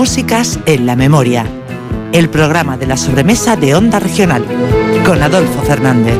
Músicas en la memoria. El programa de la sobremesa de Onda Regional, con Adolfo Fernández.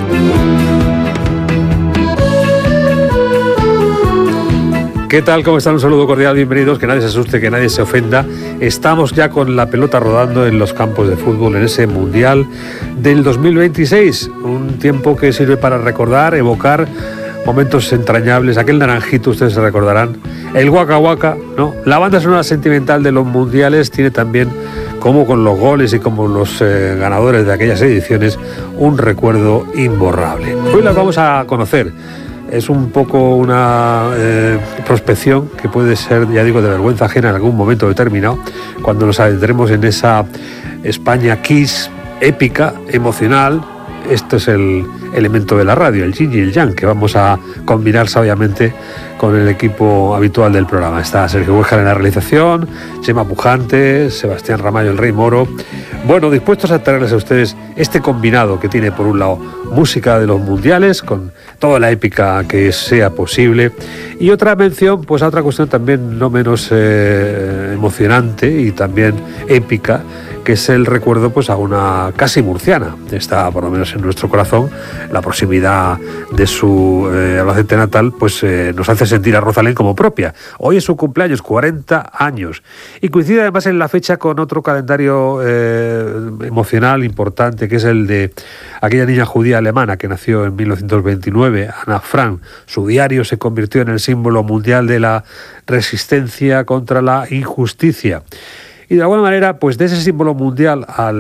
¿Qué tal? ¿Cómo están? Un saludo cordial, bienvenidos, que nadie se asuste, que nadie se ofenda. Estamos ya con la pelota rodando en los campos de fútbol en ese Mundial del 2026, un tiempo que sirve para recordar, evocar momentos entrañables. Aquel naranjito, ustedes se recordarán, el Waka Waka, ¿no? La banda sonora sentimental de los mundiales tiene también, como con los goles y como los ganadores de aquellas ediciones, un recuerdo imborrable. Hoy las vamos a conocer. Es un poco una prospección que puede ser, ya digo, de vergüenza ajena en algún momento determinado, cuando nos adentremos en esa España Kiss épica, emocional. Esto es el elemento de la radio, el yin y el yang, que vamos a combinar sabiamente con el equipo habitual del programa. Está Sergio Huéjar en la realización, Chema Pujante, Sebastián Ramallo, el Rey Moro. Bueno, dispuestos a traerles a ustedes este combinado que tiene, por un lado, música de los mundiales, con toda la épica que sea posible, y otra mención, pues a otra cuestión también no menos emocionante y también épica, que es el recuerdo pues a una casi murciana. Está por lo menos en nuestro corazón. La proximidad de su Albacete natal pues nos hace sentir a Rosalén como propia. Hoy es su cumpleaños, 40 años, y coincide además en la fecha con otro calendario emocional importante, que es el de aquella niña judía alemana que nació en 1929, Ana Frank. Su diario se convirtió en el símbolo mundial de la resistencia contra la injusticia. Y de alguna manera, pues de ese símbolo mundial a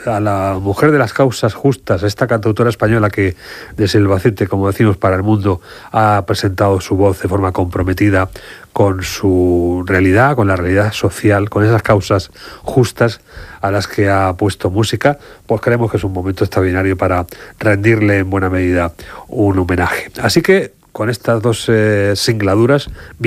la mujer de las causas justas, esta cantautora española que desde Albacete, como decimos, para el mundo, ha presentado su voz de forma comprometida con su realidad, con la realidad social, con esas causas justas a las que ha puesto música, pues creemos que es un momento extraordinario para rendirle en buena medida un homenaje. Así que con estas dos singladuras